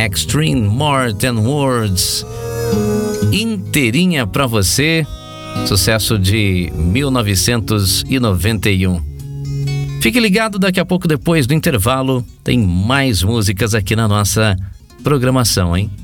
Extreme More Than Words, inteirinha pra você, sucesso de 1991. Fique ligado, daqui a pouco, depois do intervalo, tem mais músicas aqui na nossa programação, hein?